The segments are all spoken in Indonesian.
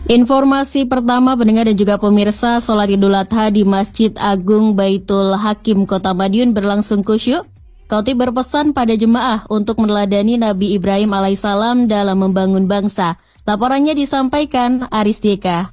Informasi pertama pendengar dan juga pemirsa, sholat Idul Adha di Masjid Agung Baitul Hakim Kota Madiun berlangsung khusyuk. Khatib berpesan pada jemaah untuk meneladani Nabi Ibrahim alaihissalam dalam membangun bangsa. Laporannya disampaikan Aris Deka.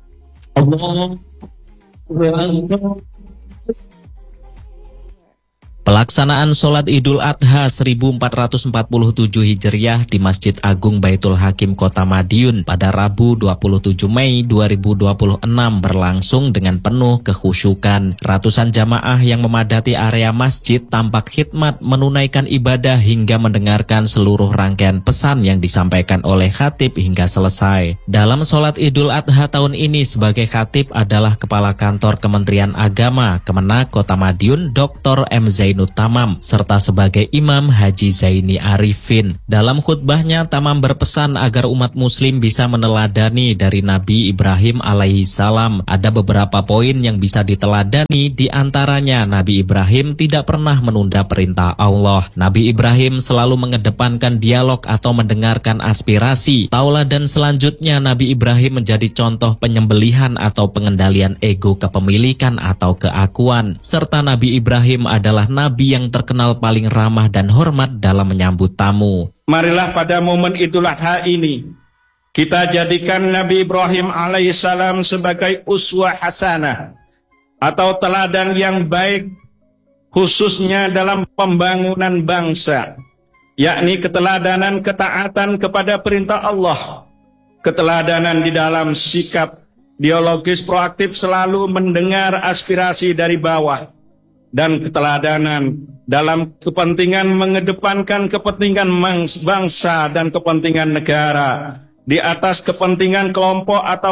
Pelaksanaan sholat Idul Adha 1447 Hijriah di Masjid Agung Baitul Hakim Kota Madiun pada Rabu 27 Mei 2026 berlangsung dengan penuh kekhusyukan. Ratusan jamaah yang memadati area masjid tampak khidmat menunaikan ibadah hingga mendengarkan seluruh rangkaian pesan yang disampaikan oleh khatib hingga selesai. Dalam sholat Idul Adha tahun ini sebagai khatib adalah Kepala Kantor Kementerian Agama Kemenak Kota Madiun Dr. M. Zainul Tamam, serta sebagai Imam Haji Zaini Arifin. Dalam khutbahnya, Tamam berpesan agar umat muslim bisa meneladani dari Nabi Ibrahim alaihissalam. Ada beberapa poin yang bisa diteladani, di antaranya Nabi Ibrahim tidak pernah menunda perintah Allah. Nabi Ibrahim selalu mengedepankan dialog atau mendengarkan aspirasi. Tauladan selanjutnya, Nabi Ibrahim menjadi contoh penyembelihan atau pengendalian ego kepemilikan atau keakuan. Serta Nabi Ibrahim adalah Nabi yang terkenal paling ramah dan hormat dalam menyambut tamu. Marilah pada momen Idul Adha ini kita jadikan Nabi Ibrahim alaihissalam sebagai uswah hasanah atau teladan yang baik, khususnya dalam pembangunan bangsa, yakni keteladanan ketaatan kepada perintah Allah, keteladanan di dalam sikap dialogis proaktif selalu mendengar aspirasi dari bawah, dan keteladanan dalam kepentingan mengedepankan kepentingan bangsa dan kepentingan negara di atas kepentingan kelompok atau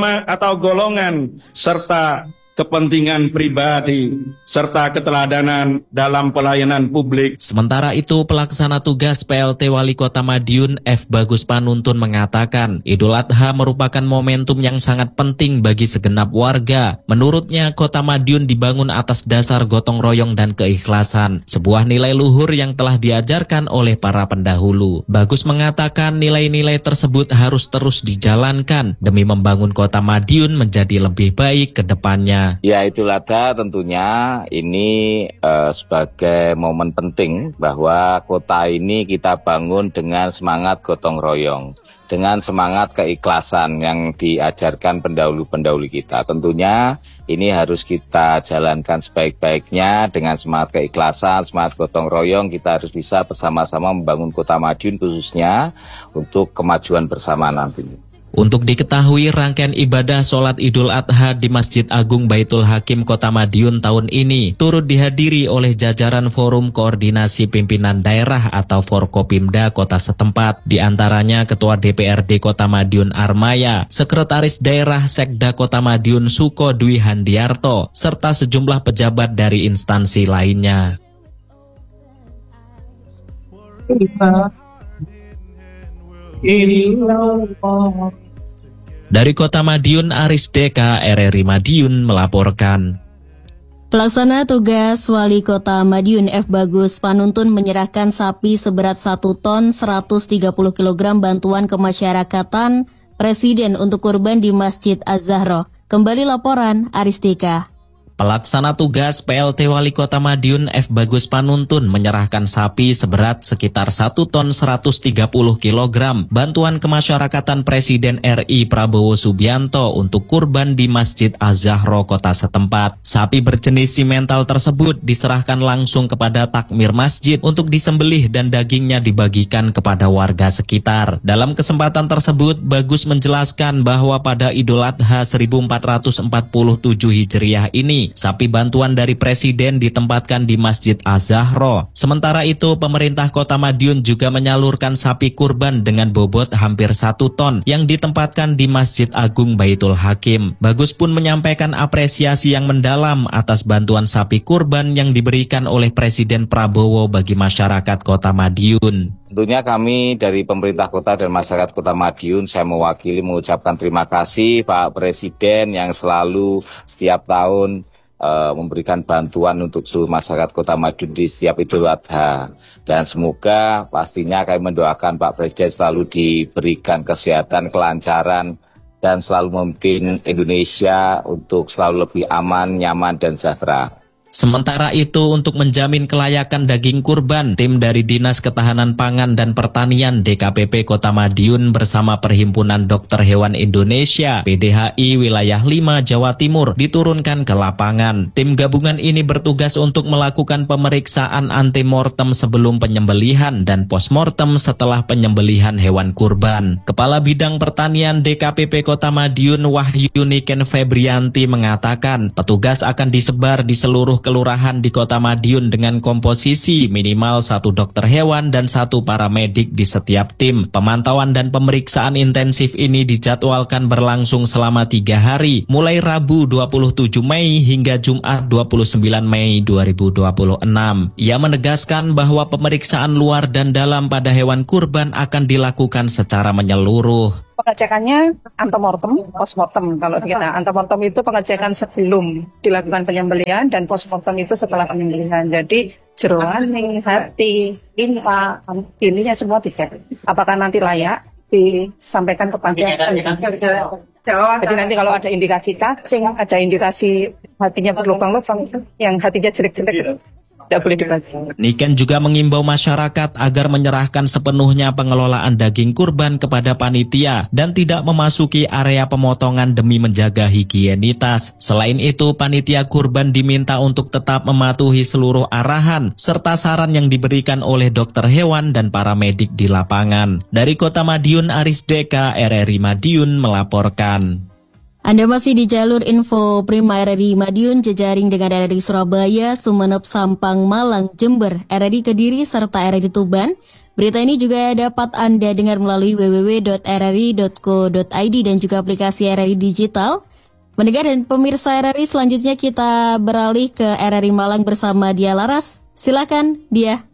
golongan serta kepentingan pribadi, serta keteladanan dalam pelayanan publik. Sementara itu, pelaksana tugas PLT Wali Kota Madiun F. Bagus Panuntun mengatakan, Idul Adha merupakan momentum yang sangat penting bagi segenap warga. Menurutnya, Kota Madiun dibangun atas dasar gotong royong dan keikhlasan, sebuah nilai luhur yang telah diajarkan oleh para pendahulu. Bagus mengatakan nilai-nilai tersebut harus terus dijalankan demi membangun Kota Madiun menjadi lebih baik ke depannya. Ya, Idul Adha tentunya ini sebagai momen penting bahwa kota ini kita bangun dengan semangat gotong royong, dengan semangat keikhlasan yang diajarkan pendahulu-pendahulu kita. Tentunya ini harus kita jalankan sebaik-baiknya dengan semangat keikhlasan, semangat gotong royong. Kita harus bisa bersama-sama membangun Kota Madiun khususnya untuk kemajuan bersama nantinya. Untuk diketahui, rangkaian ibadah sholat Idul Adha di Masjid Agung Baitul Hakim Kota Madiun tahun ini turut dihadiri oleh jajaran Forum Koordinasi Pimpinan Daerah atau Forkopimda kota setempat, di antaranya Ketua DPRD Kota Madiun Armaya, Sekretaris Daerah Sekda Kota Madiun Suko Dwi Handiarto, serta sejumlah pejabat dari instansi lainnya. Dari Kota Madiun, Aris Deka, RRI Madiun melaporkan. Pelaksana tugas Wali Kota Madiun F. Bagus Panuntun menyerahkan sapi seberat 1 ton 130 kg bantuan kemasyarakatan Presiden untuk kurban di Masjid Az-Zahra. Kembali laporan Aris Deka. Pelaksana tugas PLT Wali Kota Madiun F. Bagus Panuntun menyerahkan sapi seberat sekitar 1 ton 130 kg bantuan kemasyarakatan Presiden RI Prabowo Subianto untuk kurban di Masjid Az-Zahra kota setempat. Sapi berjenis simental tersebut diserahkan langsung kepada takmir masjid untuk disembelih dan dagingnya dibagikan kepada warga sekitar. Dalam kesempatan tersebut, Bagus menjelaskan bahwa pada Idul Adha 1447 Hijriah ini, sapi bantuan dari Presiden ditempatkan di Masjid Az-Zahra. Sementara itu, pemerintah Kota Madiun juga menyalurkan sapi kurban dengan bobot hampir 1 ton yang ditempatkan di Masjid Agung Baitul Hakim. Bagus pun menyampaikan apresiasi yang mendalam atas bantuan sapi kurban yang diberikan oleh Presiden Prabowo bagi masyarakat Kota Madiun. Tentunya kami dari pemerintah kota dan masyarakat Kota Madiun, saya mewakili mengucapkan terima kasih Pak Presiden yang selalu setiap tahun memberikan bantuan untuk seluruh masyarakat Kota Madiun di setiap Idul Adha. Dan semoga pastinya kami mendoakan Pak Presiden selalu diberikan kesehatan, kelancaran, dan selalu memimpin Indonesia untuk selalu lebih aman, nyaman, dan sejahtera. Sementara itu, untuk menjamin kelayakan daging kurban, tim dari Dinas Ketahanan Pangan dan Pertanian DKPP Kota Madiun bersama Perhimpunan Dokter Hewan Indonesia PDHI Wilayah 5 Jawa Timur diturunkan ke lapangan. Tim gabungan ini bertugas untuk melakukan pemeriksaan antemortem sebelum penyembelihan dan postmortem setelah penyembelihan hewan kurban. Kepala Bidang Pertanian DKPP Kota Madiun Wahyuni Ken Febrianti mengatakan, petugas akan disebar di seluruh kelurahan di Kota Madiun dengan komposisi minimal 1 dokter hewan dan 1 paramedik di setiap tim. Pemantauan dan pemeriksaan intensif ini dijadwalkan berlangsung selama 3 hari, mulai Rabu 27 Mei hingga Jumat 29 Mei 2026. Ia menegaskan bahwa pemeriksaan luar dan dalam pada hewan kurban akan dilakukan secara menyeluruh. Pengecekannya antemortem, postmortem. Kalau kita antemortem itu pengecekan sebelum dilakukan penyembelihan dan postmortem itu setelah penyembelihan. Jadi jeroan, hati, limpa, ininya semua dicek. Apakah nanti layak disampaikan kepada jadi nanti kalau ada indikasi cacing, ada indikasi hatinya berlubang-lubang, yang hatinya jelek-jelek, tidak boleh dibaca. Niken juga mengimbau masyarakat agar menyerahkan sepenuhnya pengelolaan daging kurban kepada panitia dan tidak memasuki area pemotongan demi menjaga higienitas. Selain itu, panitia kurban diminta untuk tetap mematuhi seluruh arahan serta saran yang diberikan oleh dokter hewan dan paramedik di lapangan. Dari Kota Madiun, Aris Deka, RRI Madiun melaporkan. Anda masih di jalur info Prima RRI Madiun, jejaring dengan RRI Surabaya, Sumeneb, Sampang, Malang, Jember, RRI Kediri, serta RRI Tuban. Berita ini juga dapat Anda dengar melalui www.rri.co.id dan juga aplikasi RRI Digital. Mendengar dan pemirsa RRI, selanjutnya kita beralih ke RRI Malang bersama Dia Laras. Silakan, Dia.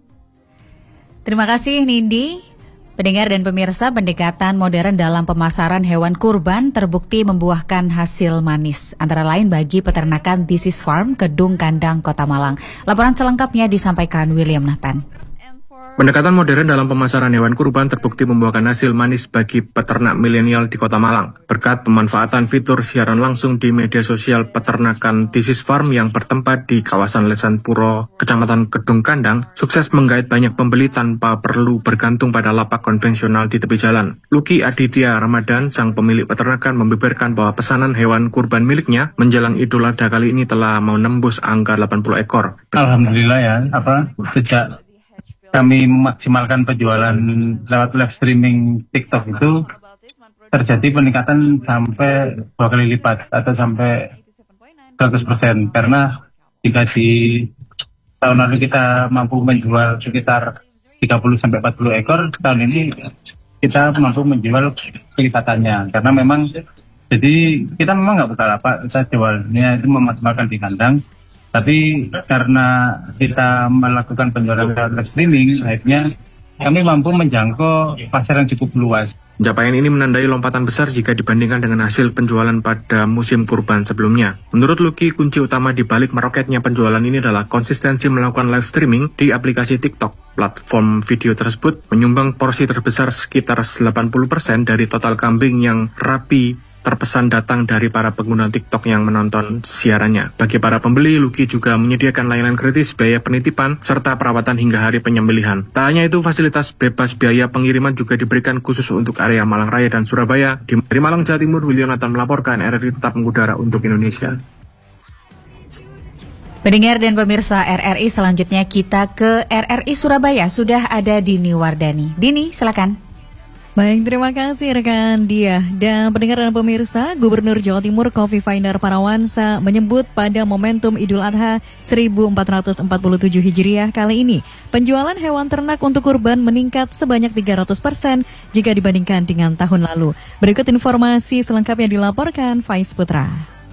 Terima kasih, Nindi. Pendengar dan pemirsa, pendekatan modern dalam pemasaran hewan kurban terbukti membuahkan hasil manis, antara lain bagi peternakan This is Farm, Kedung Kandang, Kota Malang. Laporan selengkapnya disampaikan William Nathan. Pendekatan modern dalam pemasaran hewan kurban terbukti membuahkan hasil manis bagi peternak milenial di Kota Malang. Berkat pemanfaatan fitur siaran langsung di media sosial peternakan This is Farm yang bertempat di kawasan Lesan Puro, Kecamatan Kedung Kandang, sukses menggait banyak pembeli tanpa perlu bergantung pada lapak konvensional di tepi jalan. Luki Aditya Ramadan, sang pemilik peternakan, membeberkan bahwa pesanan hewan kurban miliknya menjelang Idul Adha kali ini telah menembus angka 80 ekor. Alhamdulillah ya, sejak kami memaksimalkan penjualan lewat live streaming TikTok itu terjadi peningkatan sampai 2 kali lipat atau sampai 100%, karena jika di tahun lalu kita mampu menjual sekitar 30-40 ekor, tahun ini kita mampu menjual peningkatannya, karena memang jadi kita memang nggak buka lapak, kita jualnya itu memaksimalkan di kandang. Tapi karena kita melakukan penjualan live streaming, akhirnya kami mampu menjangkau pasar yang cukup luas. Pencapaian ini menandai lompatan besar jika dibandingkan dengan hasil penjualan pada musim kurban sebelumnya. Menurut Luki, kunci utama di balik meroketnya penjualan ini adalah konsistensi melakukan live streaming di aplikasi TikTok. Platform video tersebut menyumbang porsi terbesar sekitar 80% dari total kambing yang rapi terpesan datang dari para pengguna TikTok yang menonton siarannya. Bagi para pembeli, Luki juga menyediakan layanan gratis, biaya penitipan, serta perawatan hingga hari penyembelihan. Tak hanya itu, fasilitas bebas biaya pengiriman juga diberikan khusus untuk area Malang Raya dan Surabaya. Dari Malang, Jawa Timur, William Nathan melaporkan, RRI tetap mengudara untuk Indonesia. Pendengar dan pemirsa RRI, selanjutnya kita ke RRI Surabaya. Sudah ada Dini Wardani. Dini, silakan. Baik, terima kasih rekan Dia. Dan pendengar dan pemirsa, Gubernur Jawa Timur Khofifah Indar Parawansa menyebut pada momentum Idul Adha 1447 Hijriah kali ini, penjualan hewan ternak untuk kurban meningkat sebanyak 300% jika dibandingkan dengan tahun lalu. Berikut informasi selengkapnya dilaporkan Faiz Putra.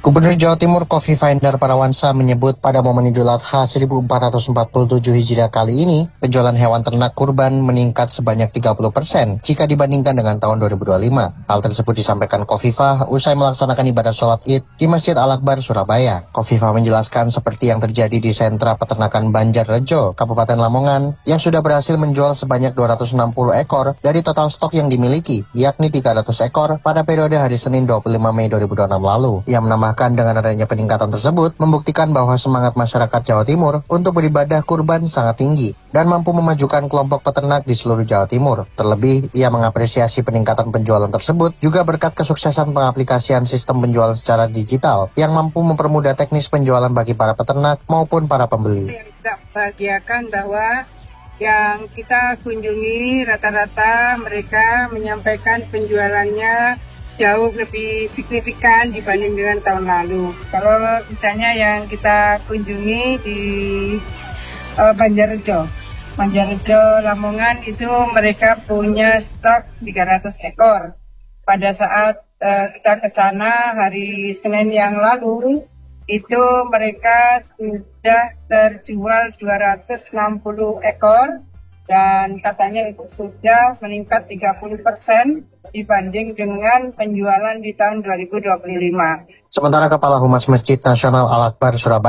Gubernur Jawa Timur Khofifah Indar Parawansa menyebut pada momen Idul Adha 1447 Hijriah kali ini, penjualan hewan ternak kurban meningkat sebanyak 30% jika dibandingkan dengan tahun 2025. Hal tersebut disampaikan Khofifah usai melaksanakan ibadah sholat Id di Masjid Al-Akbar, Surabaya. Khofifah menjelaskan seperti yang terjadi di sentra peternakan Banjarrejo, Kabupaten Lamongan, yang sudah berhasil menjual sebanyak 260 ekor dari total stok yang dimiliki, yakni 300 ekor pada periode hari Senin 25 Mei 2026 lalu. Ia menambahkan dengan adanya peningkatan tersebut membuktikan bahwa semangat masyarakat Jawa Timur untuk beribadah kurban sangat tinggi dan mampu memajukan kelompok peternak di seluruh Jawa Timur. Terlebih, ia mengapresiasi peningkatan penjualan tersebut juga berkat kesuksesan pengaplikasian sistem penjualan secara digital yang mampu mempermudah teknis penjualan bagi para peternak maupun para pembeli. Kita bahagiakan bahwa yang kita kunjungi rata-rata mereka menyampaikan penjualannya jauh lebih signifikan dibanding dengan tahun lalu. Kalau misalnya yang kita kunjungi di Banjarrejo Lamongan itu mereka punya stok 300 ekor. Pada saat kita ke sana hari Senin yang lalu, itu mereka sudah terjual 260 ekor dan katanya itu sudah meningkat 30% dibanding dengan penjualan di tahun 2025. Sementara Kepala Humas Masjid Nasional Al-Akbar Surabaya